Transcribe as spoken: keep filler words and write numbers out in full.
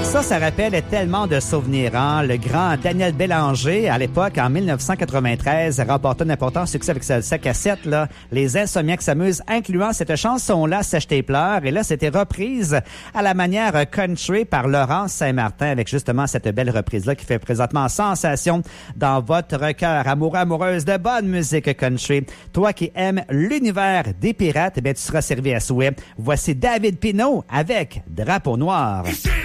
Ça, ça rappelle tellement de souvenirs. Hein? Le grand Daniel Bélanger, à l'époque, en dix-neuf cent quatre-vingt-treize, remporta un important succès avec sa, sa cassette, là, Les Insomniaques s'amusent, incluant cette chanson-là, Sèche tes pleurs. Et là, c'était reprise à la manière country par Laurence Saint-Martin, avec justement cette belle reprise-là qui fait présentement sensation dans votre cœur. Amoureux, amoureuse de bonne musique country. Toi qui aimes l'univers des pirates, eh bien, tu seras servi à souhait. Voici David Pinault avec Drapeau noir.